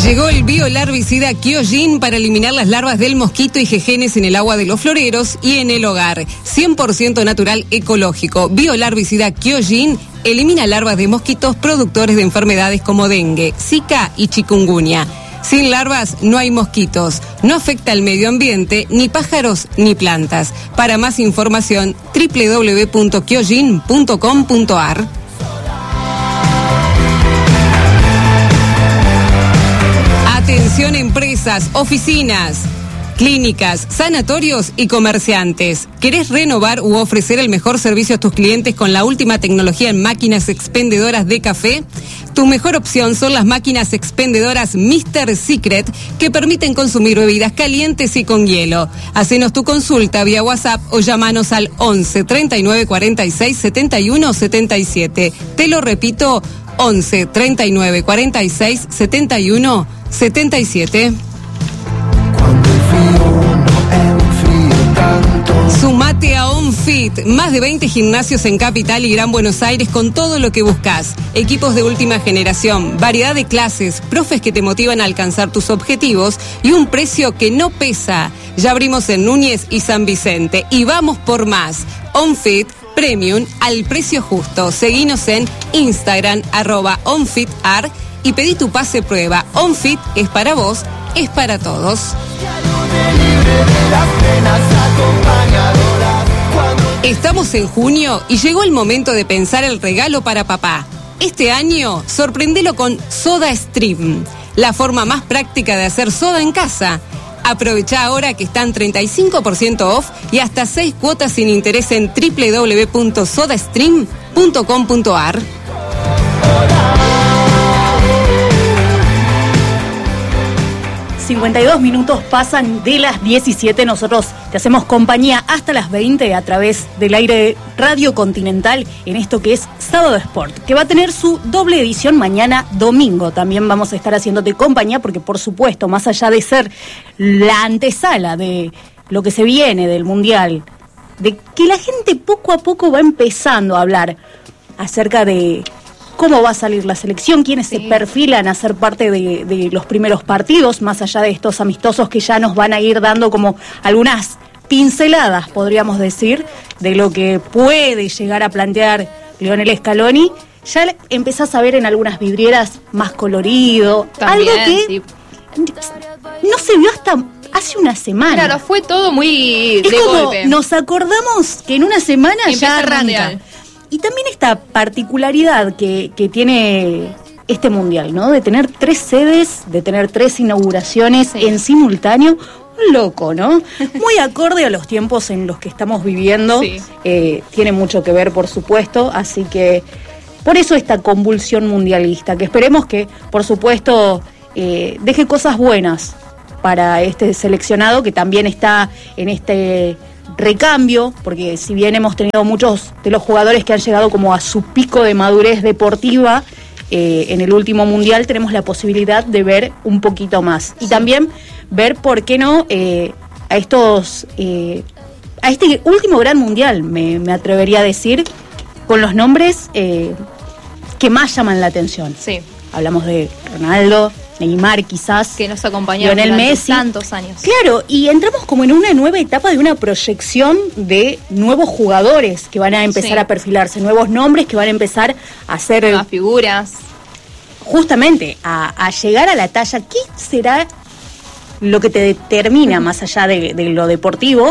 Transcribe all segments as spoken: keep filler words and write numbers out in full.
Llegó el biolarvicida Kyojin para eliminar las larvas del mosquito y jejenes en el agua de los floreros y en el hogar. cien por ciento natural ecológico. Biolarvicida Kyojin elimina larvas de mosquitos productores de enfermedades como dengue, zika y chikungunya. Sin larvas no hay mosquitos, no afecta al medio ambiente, ni pájaros ni plantas. Para más información, doble u doble u doble u punto kyojin punto com punto a r. Atención empresas, oficinas, clínicas, sanatorios y comerciantes. ¿Querés renovar u ofrecer el mejor servicio a tus clientes con la última tecnología en máquinas expendedoras de café? Tu mejor opción son las máquinas expendedoras míster Secret, que permiten consumir bebidas calientes y con hielo. Hacenos tu consulta vía WhatsApp o llámanos al once, treinta y nueve, cuarenta y seis, setenta y uno, setenta y siete. Te lo repito, once, treinta y nueve, cuarenta y seis, setenta y uno, setenta y siete. Sumate a OnFit, más de veinte gimnasios en Capital y Gran Buenos Aires con todo lo que buscas. Equipos de última generación, variedad de clases, profes que te motivan a alcanzar tus objetivos y un precio que no pesa. Ya abrimos en Núñez y San Vicente y vamos por más. OnFit Premium al precio justo. Seguinos en Instagram, arroba OnFitAr y pedí tu pase prueba. OnFit es para vos, es para todos. Estamos en junio y llegó el momento de pensar el regalo para papá. Este año, sorprendelo con SodaStream, la forma más práctica de hacer soda en casa. Aprovecha ahora que están treinta y cinco por ciento off y hasta seis cuotas sin interés en doble u doble u doble u punto soda stream punto com punto a r. cincuenta y dos minutos pasan de las diecisiete. Nosotros te hacemos compañía hasta las veinte a través del aire de Radio Continental en esto que es Sábado Sport, que va a tener su doble edición mañana domingo. También vamos a estar haciéndote compañía porque, por supuesto, más allá de ser la antesala de lo que se viene del Mundial, de que la gente poco a poco va empezando a hablar acerca de cómo va a salir la selección, quiénes sí se perfilan a ser parte de, de los primeros partidos, más allá de estos amistosos que ya nos van a ir dando como algunas pinceladas, podríamos decir, de lo que puede llegar a plantear Lionel Scaloni. Ya empezás a ver en algunas vidrieras más colorido, también, algo que sí no se vio hasta hace una semana. Claro, fue todo muy es de como golpe. Nos acordamos que en una semana empieza ya arranca. Y también esta particularidad que, que tiene este mundial, ¿no? De tener tres sedes, de tener tres inauguraciones sí. en simultáneo. Un loco, ¿no? Muy acorde a los tiempos en los que estamos viviendo. Sí. Eh, tiene mucho que ver, por supuesto. Así que por eso esta convulsión mundialista, que esperemos que, por supuesto, eh, deje cosas buenas para este seleccionado que también está en este recambio, porque si bien hemos tenido muchos de los jugadores que han llegado como a su pico de madurez deportiva eh, en el último mundial, tenemos la posibilidad de ver un poquito más y también ver, por qué no, eh, a estos eh, a este último gran mundial, me, me atrevería a decir, con los nombres eh, que más llaman la atención. Sí. Hablamos de Ronaldo, Neymar quizás, que nos acompañaron Lionel durante Messi, tantos años. Claro, y entramos como en una nueva etapa de una proyección de nuevos jugadores que van a empezar sí. a perfilarse, nuevos nombres que van a empezar a hacer nuevas figuras. Justamente, a, a llegar a la talla. ¿Qué será lo que te determina, más allá de, de lo deportivo,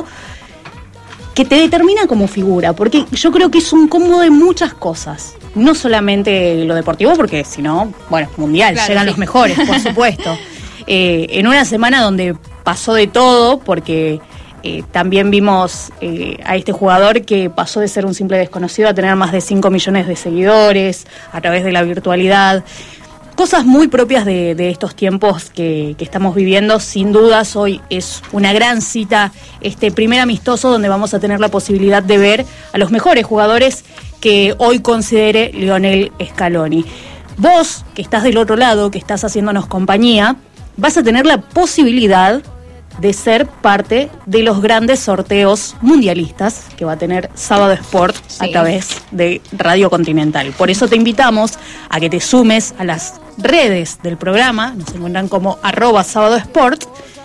que te determina como figura? Porque yo creo que es un combo de muchas cosas. No solamente lo deportivo, porque si no, bueno, mundial, claro, llegan sí. los mejores, por supuesto. Eh, en una semana donde pasó de todo, porque eh, también vimos eh, a este jugador que pasó de ser un simple desconocido a tener más de cinco millones de seguidores a través de la virtualidad. Cosas muy propias de, de estos tiempos que, que estamos viviendo. Sin dudas, hoy es una gran cita, este primer amistoso donde vamos a tener la posibilidad de ver a los mejores jugadores que hoy considere Lionel Scaloni. Vos, que estás del otro lado, que estás haciéndonos compañía, vas a tener la posibilidad de ser parte de los grandes sorteos mundialistas que va a tener Sábado Sport sí. a través de Radio Continental. Por eso te invitamos a que te sumes a las redes del programa, nos encuentran como arroba Sábado Sport,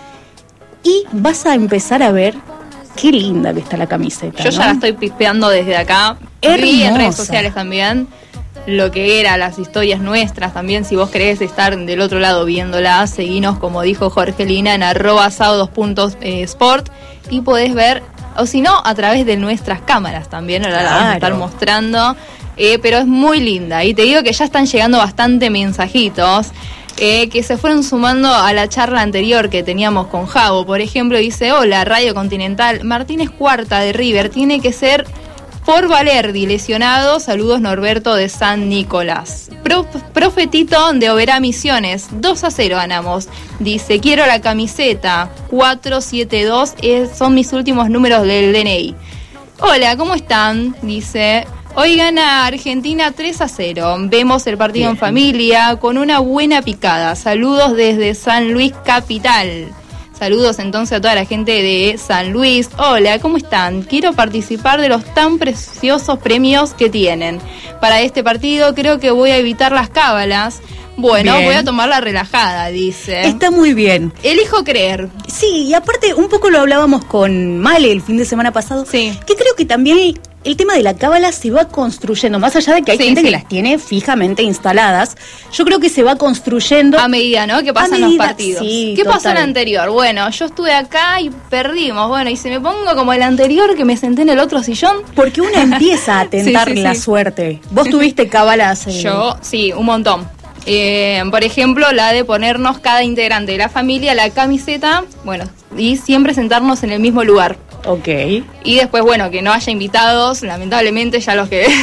y vas a empezar a ver qué linda que está la camiseta. Yo ¿no? ya la estoy pispeando desde acá. Hermosa. Vi en redes sociales también lo que era, las historias nuestras también. Si vos querés estar del otro lado viéndola, seguinos, como dijo Jorgelina, en arroba sábados.sport y podés ver, o si no, a través de nuestras cámaras también. Ahora la vamos a estar mostrando, eh, pero es muy linda. Y te digo que ya están llegando bastante mensajitos eh, que se fueron sumando a la charla anterior que teníamos con Javo. Por ejemplo, dice: hola, Radio Continental, Martínez Cuarta de River tiene que ser por Valerdi, lesionado. Saludos, Norberto de San Nicolás. Pro, Profetito de Oberá Misiones, dos a cero ganamos. Dice: quiero la camiseta cuatro siete dos, es, son mis últimos números del D N I. Hola, ¿cómo están? Dice: hoy gana Argentina tres a cero. Vemos el partido Bien. en familia con una buena picada. Saludos desde San Luis Capital. Saludos entonces a toda la gente de San Luis. Hola, ¿cómo están? Quiero participar de los tan preciosos premios que tienen. Para este partido creo que voy a evitar las cábalas. Bueno, bien. Voy a tomarla relajada, dice. Está muy bien. Elijo creer. Sí, y aparte un poco lo hablábamos con Male el fin de semana pasado. Sí. Que creo que también el tema de la cábala se va construyendo, más allá de que hay sí, gente sí. que las tiene fijamente instaladas, yo creo que se va construyendo a medida, ¿no? Que pasan medida, los partidos. Sí, ¿Qué total. pasó en el anterior? Bueno, yo estuve acá y perdimos. Bueno, y si me pongo como el anterior que me senté en el otro sillón. Porque uno empieza a tentar sí, sí, la sí. suerte. ¿Vos tuviste cábalas? Eh? Yo, sí, un montón. Eh, por ejemplo, la de ponernos cada integrante de la familia la camiseta, bueno, y siempre sentarnos en el mismo lugar. Ok. Y después, bueno, que no haya invitados, lamentablemente ya los que...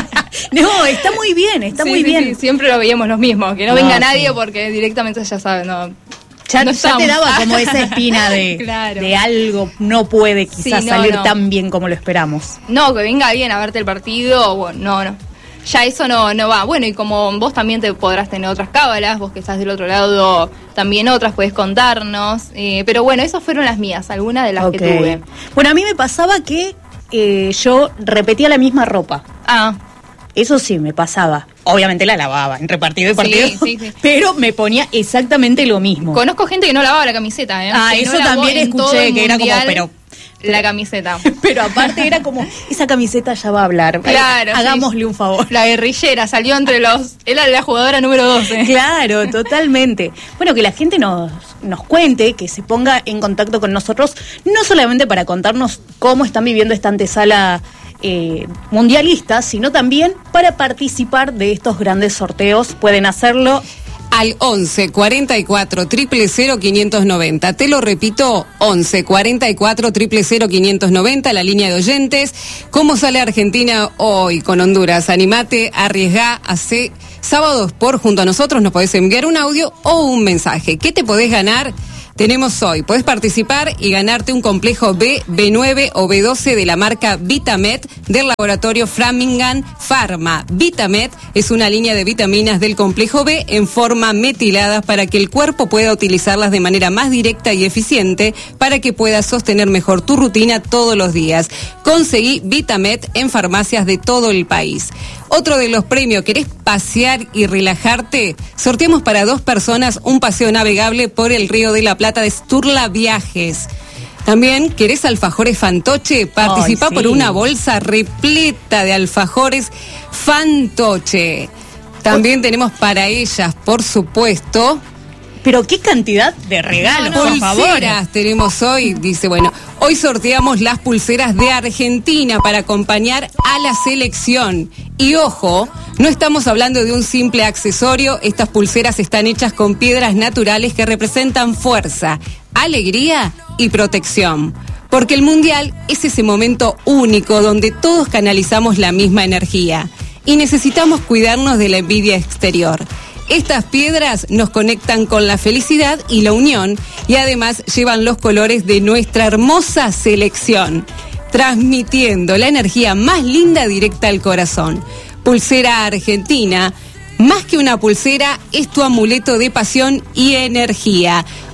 No, está muy bien, está sí, muy sí, bien. Sí, siempre lo veíamos los mismos, que no, no venga sí. nadie porque directamente ya saben, no... Ya, no ya te daba como esa espina de, claro. de algo no puede quizás sí, no, salir no. tan bien como lo esperamos. No, que venga alguien a verte el partido, bueno, no, no. Ya eso no, no va. Bueno, y como vos también te podrás tener otras cábalas, vos que estás del otro lado, también otras puedes contarnos. Eh, pero bueno, esas fueron las mías, algunas de las okay. que tuve. Bueno, a mí me pasaba que eh, yo repetía la misma ropa. Ah. Eso sí, me pasaba. Obviamente la lavaba entre partido y partido, sí, sí, sí. pero me ponía exactamente lo mismo. Conozco gente que no lavaba la camiseta, ¿eh? Ah, que eso no también escuché, que era como, pero... La camiseta. Pero aparte era como, esa camiseta ya va a hablar. Claro. Hagámosle sí. un favor. La guerrillera salió entre los... Era la jugadora número doce. Claro, totalmente. Bueno, que la gente nos, nos cuente, que se ponga en contacto con nosotros, no solamente para contarnos cómo están viviendo esta antesala eh, mundialista, sino también para participar de estos grandes sorteos. Pueden hacerlo al once cuarenta y cuatro triple cero quinientos noventa. Te lo repito, once cuarenta y cuatro triple cero quinientos noventa, la línea de oyentes. ¿Cómo sale Argentina hoy con Honduras? Animate, arriesgá, hacé Sábado Sport junto a nosotros. Nos podés enviar un audio o un mensaje. ¿Qué te podés ganar? Tenemos hoy, podés participar y ganarte un complejo B, B nueve o B doce de la marca Vitamet del laboratorio Framingham Pharma. Vitamet es una línea de vitaminas del complejo B en forma metiladas para que el cuerpo pueda utilizarlas de manera más directa y eficiente para que puedas sostener mejor tu rutina todos los días. Conseguí Vitamet en farmacias de todo el país. Otro de los premios, ¿querés pasear y relajarte? Sorteamos para dos personas un paseo navegable por el Río de la Plata de Sturla Viajes. También, ¿querés alfajores Fantoche? Participá sí. por una bolsa repleta de alfajores Fantoche. También oh. tenemos para ellas, por supuesto... Pero qué cantidad de regalos, no, no, por favor. Pulseras tenemos hoy, dice, bueno, hoy sorteamos las pulseras de Argentina para acompañar a la selección. Y ojo, no estamos hablando de un simple accesorio, estas pulseras están hechas con piedras naturales que representan fuerza, alegría y protección. Porque el Mundial es ese momento único donde todos canalizamos la misma energía y necesitamos cuidarnos de la envidia exterior. Estas piedras nos conectan con la felicidad y la unión y además llevan los colores de nuestra hermosa selección, transmitiendo la energía más linda directa al corazón. Pulsera Argentina, más que una pulsera, es tu amuleto de pasión y energía.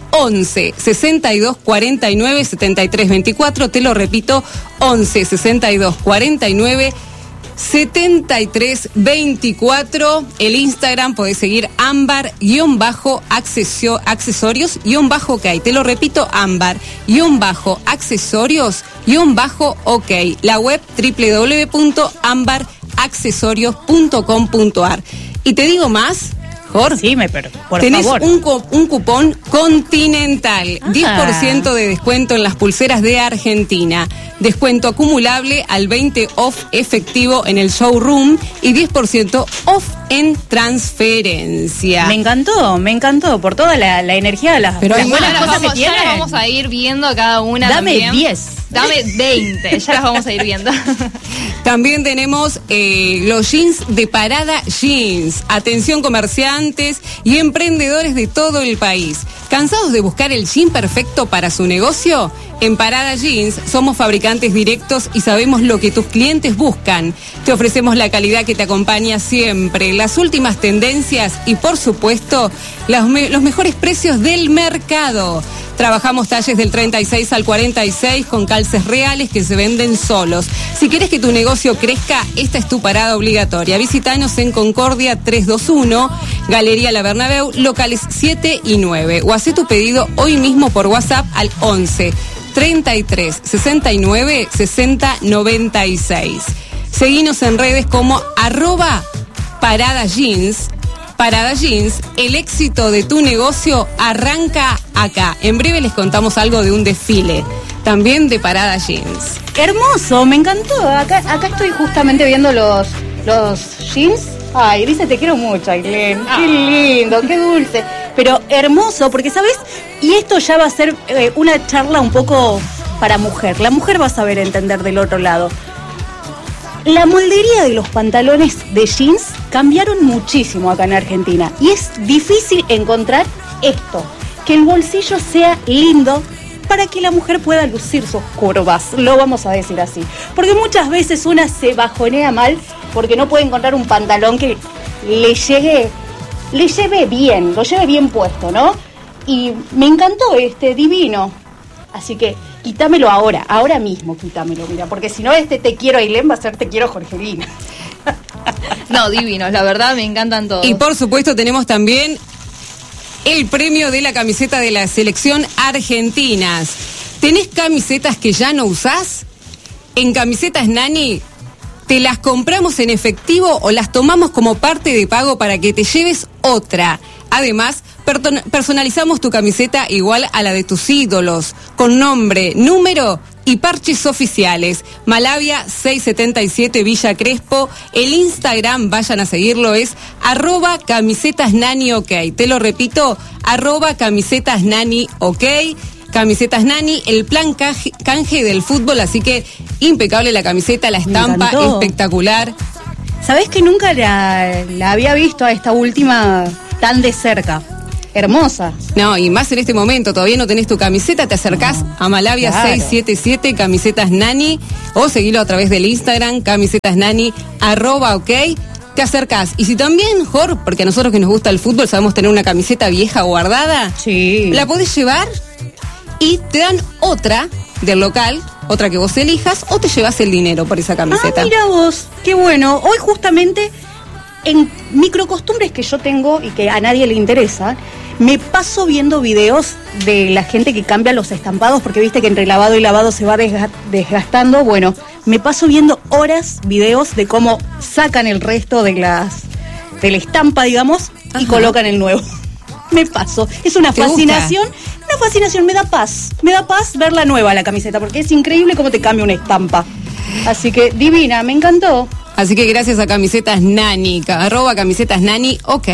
once sesenta y dos cuarenta y nueve setenta y tres veinticuatro. Te lo repito, once sesenta y dos cuarenta y nueve setenta y tres veinticuatro. El Instagram podés seguir ámbar guión bajo accesorios guión bajo ok. Te lo repito, ámbar guión bajo accesorios guión bajo ok. La web doble u doble u doble u punto ámbar accesorios punto com punto a r. Y te digo más, Jorge. Sí, me pero, por tenés favor. un, un cupón Continental, ah. diez por ciento de descuento en las pulseras de Argentina, descuento acumulable al veinte off efectivo en el showroom y diez por ciento off en transferencia. Me encantó, me encantó por toda la, la energía de las, Pero las hay buenas más. cosas vamos, que ya tienen. las vamos a ir viendo cada una. Dame también. diez. Dame veinte, ya las vamos a ir viendo. También tenemos eh, los jeans de Parada Jeans. Atención comerciantes y emprendedores de todo el país. ¿Cansados de buscar el jean perfecto para su negocio? En Parada Jeans somos fabricantes directos y sabemos lo que tus clientes buscan. Te ofrecemos la calidad que te acompaña siempre, las últimas tendencias y, por supuesto, los, me- los mejores precios del mercado. Trabajamos talles del treinta y seis al cuarenta y seis con calces reales que se venden solos. Si quieres que tu negocio crezca, esta es tu parada obligatoria. Visítanos en Concordia trescientos veintiuno, Galería La Bernabéu, locales siete y nueve. O hacé tu pedido hoy mismo por WhatsApp al once treinta y tres sesenta y nueve sesenta noventa y seis. Seguinos en redes como arroba Parada Jeans. Parada Jeans, el éxito de tu negocio arranca acá. En breve les contamos algo de un desfile, también de Parada Jeans. Hermoso, me encantó. Acá, acá estoy justamente viendo los, los jeans. Ay, dice te quiero mucho, Ailén. Ah. Qué lindo, qué dulce. Pero hermoso, porque ¿sabes? Y esto ya va a ser eh, una charla un poco para mujer. La mujer va a saber entender del otro lado. La moldería de los pantalones de jeans cambiaron muchísimo acá en Argentina. Y es difícil encontrar esto, que el bolsillo sea lindo para que la mujer pueda lucir sus curvas, lo vamos a decir así. Porque muchas veces una se bajonea mal porque no puede encontrar un pantalón que le llegue, le lleve bien, lo lleve bien puesto, ¿no? Y me encantó este, divino. Así que quítamelo ahora, ahora mismo quítamelo, mira, porque si no este te quiero Ailén va a ser te quiero Jorgelina. No, divinos, la verdad me encantan todos. Y por supuesto tenemos también el premio de la camiseta de la selección argentinas. ¿Tenés camisetas que ya no usás? En Camisetas Nani te las compramos en efectivo o las tomamos como parte de pago para que te lleves otra. Además, perton- personalizamos tu camiseta igual a la de tus ídolos, con nombre, número y parches oficiales. Malavia seiscientos setenta y siete Villa Crespo. El Instagram, vayan a seguirlo, es arroba camisetas nani ok. Te lo repito, arroba camisetas nani ok. Camisetas Nani, el plan canje, canje del fútbol, así que impecable la camiseta, la estampa espectacular. ¿Sabés que nunca la, la había visto a esta última tan de cerca? Hermosa. No, y más en este momento, todavía no tenés tu camiseta, te acercás no, a Malavia claro. seiscientos setenta y siete, Camisetas Nani, o seguilo a través del Instagram, Camisetas Nani, arroba ok. Te acercás. Y si también, Jorge, porque a nosotros que nos gusta el fútbol sabemos tener una camiseta vieja guardada, sí, la podés llevar y te dan otra del local, otra que vos elijas, o te llevas el dinero por esa camiseta. Ah, mira vos, qué bueno. Hoy justamente, en microcostumbres que yo tengo y que a nadie le interesa, me paso viendo videos de la gente que cambia los estampados, porque viste que entre lavado y lavado se va desgastando. Bueno, me paso viendo horas videos de cómo sacan el resto de las de la estampa, digamos, y Ajá. colocan el nuevo. Me paso. Es una fascinación. Gusta? Una fascinación. Me da paz. Me da paz ver la nueva, la camiseta, porque es increíble cómo te cambia una estampa. Así que divina, me encantó. Así que gracias a Camisetas Nani, arroba Camisetas Nani, ok.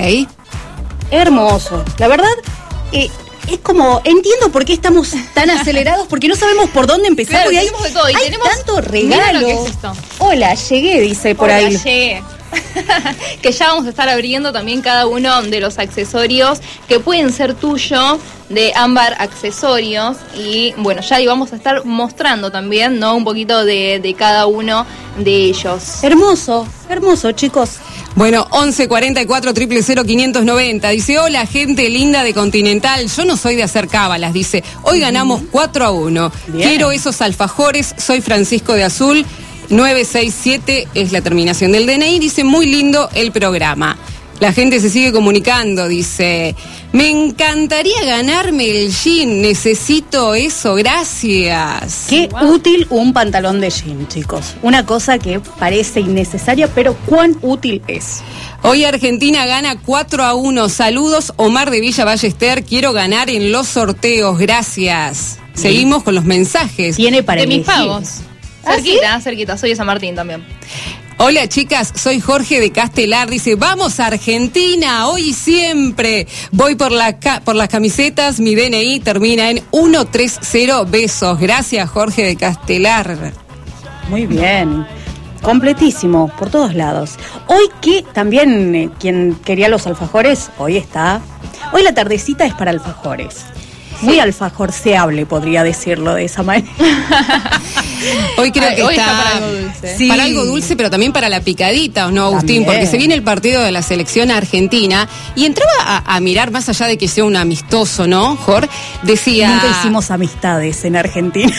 Hermoso. La verdad, eh, es como, entiendo por qué estamos tan acelerados, porque no sabemos por dónde empezar. Claro, hay, tenemos de todo y hay tenemos... tanto regalo. Mira lo que es esto. Hola, llegué, dice por Hola, ahí. llegué. que ya vamos a estar abriendo también cada uno de los accesorios que pueden ser tuyo de Ámbar Accesorios. Y bueno, ya ahí vamos a estar mostrando también, ¿no? Un poquito de, de cada uno de ellos. Hermoso, hermoso, chicos. Bueno, once cuarenta y cuatro, cero cero cero, quinientos noventa. Dice, hola, gente linda de Continental. Yo no soy de hacer cábalas, dice. Hoy ganamos cuatro a uno. Bien. Quiero esos alfajores. Soy Francisco de Azul. nueve seis siete es la terminación del D N I. Dice, muy lindo el programa. La gente se sigue comunicando, dice, me encantaría ganarme el jean, necesito eso, gracias. Qué wow. útil un pantalón de jean, chicos. Una cosa que parece innecesaria, pero cuán útil es. Hoy Argentina gana cuatro a uno. Saludos, Omar de Villa Ballester. Quiero ganar en los sorteos, gracias. Sí. Seguimos con los mensajes. Tiene para de elegir. Mis pagos. ¿Ah, cerquita, ¿sí? cerquita. Soy de San Martín también. Hola chicas, soy Jorge de Castelar, dice, vamos Argentina, hoy y siempre. Voy por, la ca- por las camisetas, mi D N I termina en ciento treinta, besos. Gracias Jorge de Castelar. Muy bien, completísimo, por todos lados. Hoy que también, eh, quien quería los alfajores, hoy está, hoy la tardecita es para alfajores. Muy sí. alfajorceable, podría decirlo de esa manera. Hoy creo Ay, que hoy está, está para algo dulce. Sí. Para algo dulce, pero también para la picadita, ¿o no, Agustín? También. Porque se viene el partido de la selección argentina y entraba a, a mirar más allá de que sea un amistoso, ¿no, Jor? Decía... Nunca hicimos amistades en Argentina.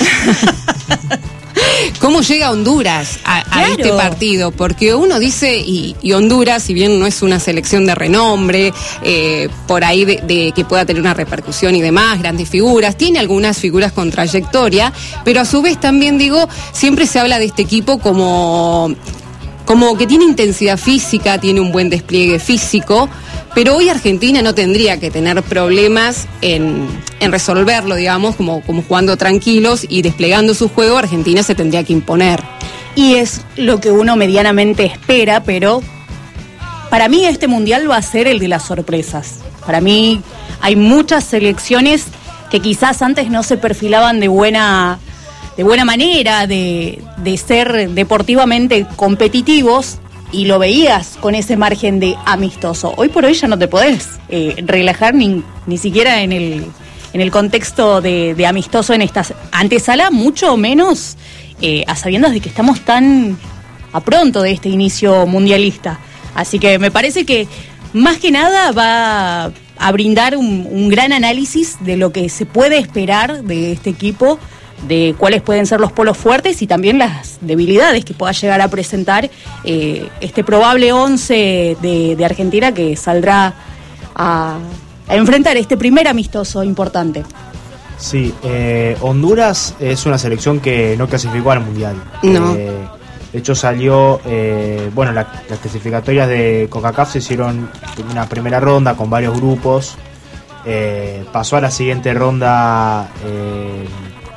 ¿Cómo llega Honduras a, a Claro. este partido? Porque uno dice, y, y Honduras, si bien no es una selección de renombre, eh, por ahí de, de que pueda tener una repercusión y demás, grandes figuras, tiene algunas figuras con trayectoria, pero a su vez también digo, siempre se habla de este equipo como... como que tiene intensidad física, tiene un buen despliegue físico, pero hoy Argentina no tendría que tener problemas en, en resolverlo, digamos, como, como jugando tranquilos y desplegando su juego, Argentina se tendría que imponer. Y es lo que uno medianamente espera, pero para mí este mundial va a ser el de las sorpresas. Para mí hay muchas selecciones que quizás antes no se perfilaban de buena... de buena manera, de, de ser deportivamente competitivos, y lo veías con ese margen de amistoso. Hoy por hoy ya no te podés eh, relajar ni, ni siquiera en el, en el contexto de, de amistoso en esta antesala, mucho menos eh, a sabiendas de que estamos tan a pronto de este inicio mundialista. Así que me parece que más que nada va a brindar un, un gran análisis de lo que se puede esperar de este equipo, de cuáles pueden ser los polos fuertes y también las debilidades que pueda llegar a presentar eh, este probable once de, de Argentina que saldrá a, a enfrentar este primer amistoso importante. Sí, eh, Honduras es una selección que no clasificó al Mundial. No. Eh, de hecho salió, eh, bueno, la, las clasificatorias de CONCACAF se hicieron una primera ronda con varios grupos. Eh, pasó a la siguiente ronda... Eh,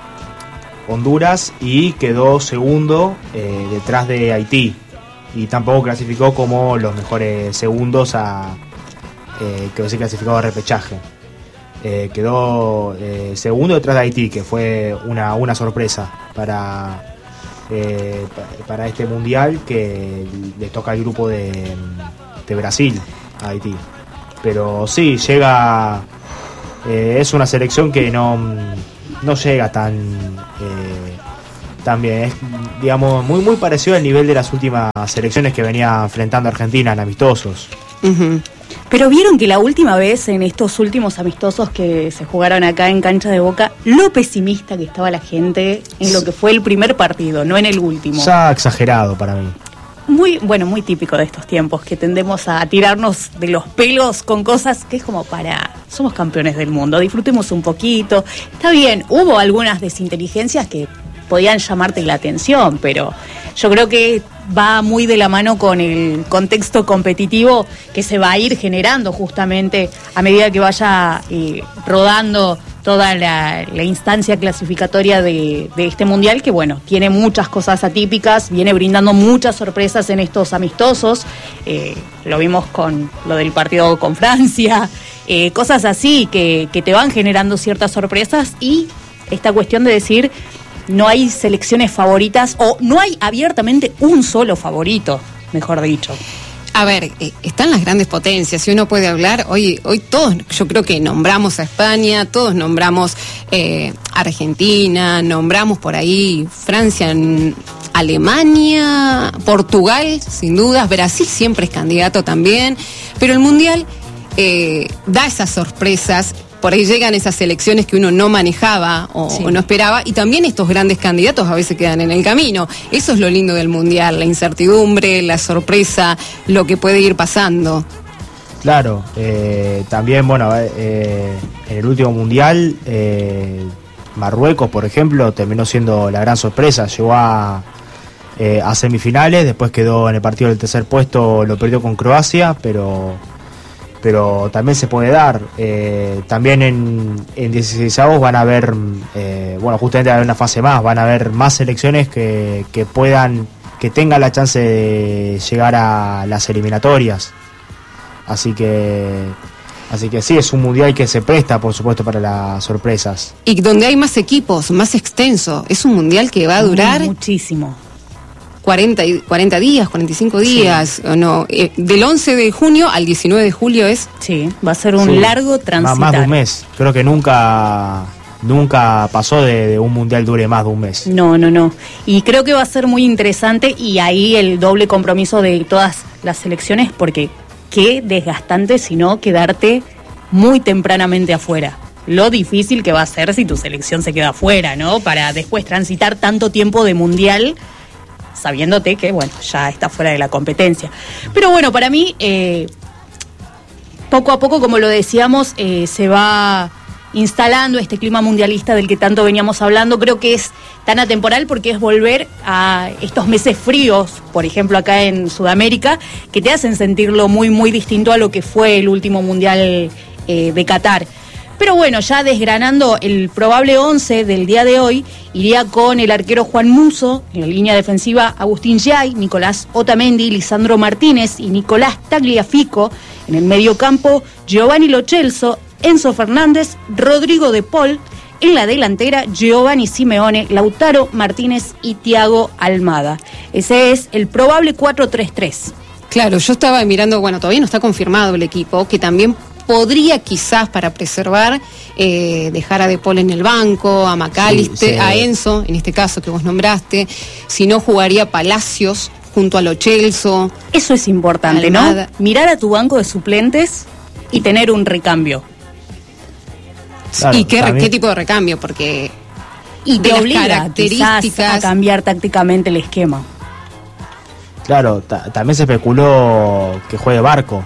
Honduras y quedó segundo eh, detrás de Haití y tampoco clasificó como los mejores segundos a eh, que se clasificó a repechaje. Eh, quedó eh, segundo detrás de Haití, que fue una, una sorpresa para, eh, para este mundial, que le toca al grupo de, de Brasil a Haití. Pero sí, llega, eh, es una selección que no... no llega tan eh, tan bien, es digamos muy muy parecido al nivel de las últimas selecciones que venía enfrentando Argentina en amistosos. Uh-huh. Pero vieron que la última vez en estos últimos amistosos que se jugaron acá en Cancha de Boca, lo pesimista que estaba la gente en lo que fue el primer partido, no en el último. Ya exagerado para mí. Muy, bueno, muy típico de estos tiempos, que tendemos a tirarnos de los pelos con cosas que es como para... Somos campeones del mundo, disfrutemos un poquito. Está bien, hubo algunas desinteligencias que podían llamarte la atención, pero yo creo que va muy de la mano con el contexto competitivo que se va a ir generando justamente a medida que vaya eh, rodando toda la, la instancia clasificatoria de, de este mundial, que bueno, tiene muchas cosas atípicas, viene brindando muchas sorpresas en estos amistosos, eh, lo vimos con lo del partido con Francia, eh, cosas así que, que te van generando ciertas sorpresas, y esta cuestión de decir no hay selecciones favoritas o no hay abiertamente un solo favorito, mejor dicho. A ver, eh, están las grandes potencias, si uno puede hablar, hoy hoy todos, yo creo que nombramos a España, todos nombramos eh, Argentina, nombramos por ahí Francia, Alemania, Portugal, sin dudas, Brasil siempre es candidato también, pero el Mundial eh, da esas sorpresas. Por ahí llegan esas selecciones que uno no manejaba o, sí. o no esperaba, y también estos grandes candidatos a veces quedan en el camino. Eso es lo lindo del Mundial, la incertidumbre, la sorpresa, lo que puede ir pasando. Claro, eh, también, bueno, eh, en el último Mundial, eh, Marruecos, por ejemplo, terminó siendo la gran sorpresa, llegó a, eh, a semifinales, después quedó en el partido del tercer puesto, lo perdió con Croacia, pero... pero también se puede dar. Eh, también en, en dieciseisavos van a haber, eh, bueno, justamente va a haber una fase más, van a haber más selecciones que, que puedan, que tengan la chance de llegar a las eliminatorias. Así que, así que sí, es un mundial que se presta, por supuesto, para las sorpresas. Y donde hay más equipos, más extenso, es un mundial que va a durar... muchísimo. cuarenta, cuarenta días, cuarenta y cinco días, sí. o no, eh, del once de junio al diecinueve de julio es... Sí, va a ser un sí. largo transitar. Más de un mes, creo que nunca nunca pasó de, de un mundial dure más de un mes. No, no, no, y creo que va a ser muy interesante, y ahí el doble compromiso de todas las selecciones, porque qué desgastante si no quedarte muy tempranamente afuera. Lo difícil que va a ser si tu selección se queda afuera, ¿no? Para después transitar tanto tiempo de mundial... sabiéndote que, bueno, ya está fuera de la competencia. Pero bueno, para mí, eh, poco a poco, como lo decíamos, eh, se va instalando este clima mundialista del que tanto veníamos hablando. Creo que es tan atemporal porque es volver a estos meses fríos, por ejemplo, acá en Sudamérica, que te hacen sentirlo muy, muy distinto a lo que fue el último Mundial eh, de Qatar. Pero bueno, ya desgranando el probable once del día de hoy, iría con el arquero Juan Musso, en la línea defensiva Agustín Yay, Nicolás Otamendi, Lisandro Martínez y Nicolás Tagliafico, en el mediocampo Giovanni Lo Celso, Enzo Fernández, Rodrigo de Paul, en la delantera Giovanni Simeone, Lautaro Martínez y Thiago Almada. Ese es el probable cuatro tres tres. Claro, yo estaba mirando, bueno, todavía no está confirmado el equipo, que también podría quizás para preservar eh, dejar a De Paul en el banco, a McAllister, sí, sí. a Enzo, en este caso que vos nombraste, si no jugaría Palacios junto a Lo Celso. Eso es importante, Almada. ¿No? Mirar a tu banco de suplentes y tener un recambio. Claro, ¿y qué, qué tipo de recambio? Porque y te obliga características a cambiar tácticamente el esquema. Claro, ta- también se especuló que juegue Barco.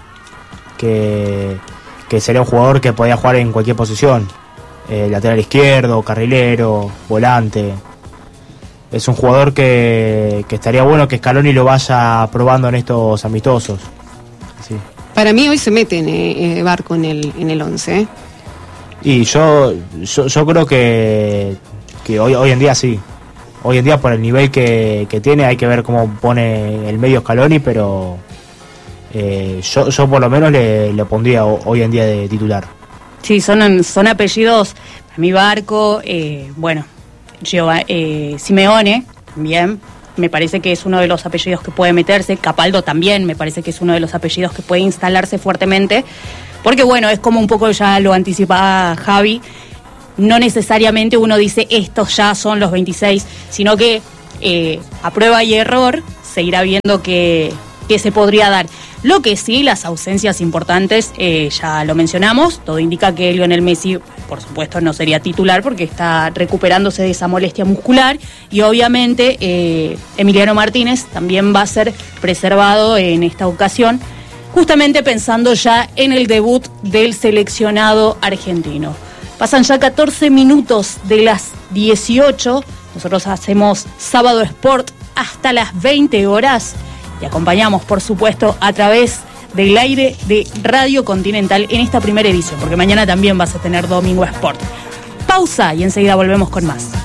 Que, que sería un jugador que podía jugar en cualquier posición, eh, lateral izquierdo, carrilero, volante. Es un jugador que, que estaría bueno que Scaloni lo vaya probando en estos amistosos. Sí. Para mí hoy se mete en, eh, Barco en el en el once. ¿eh? Y yo, yo yo creo que, que hoy, hoy en día sí. Hoy en día por el nivel que, que tiene hay que ver cómo pone el medio Scaloni, pero... Eh, yo, yo por lo menos le, le pondría hoy en día de titular. Sí, son, son apellidos, para mí Barco, eh, bueno, Giova, eh, Simeone también, me parece que es uno de los apellidos que puede meterse, Capaldo también, me parece que es uno de los apellidos que puede instalarse fuertemente, porque bueno, es como un poco ya lo anticipaba Javi, no necesariamente uno dice estos ya son los veintiséis, sino que eh, a prueba y error se irá viendo que, que se podría dar. Lo que sí, las ausencias importantes, eh, ya lo mencionamos, todo indica que Lionel Messi, por supuesto, no sería titular porque está recuperándose de esa molestia muscular y obviamente eh, Emiliano Martínez también va a ser preservado en esta ocasión, justamente pensando ya en el debut del seleccionado argentino. Pasan ya catorce minutos de las dieciocho, nosotros hacemos Sábado Sport hasta las veinte horas. Y acompañamos, por supuesto, a través del aire de Radio Continental en esta primera edición, porque mañana también vas a tener Domingo Sport. Pausa y enseguida volvemos con más.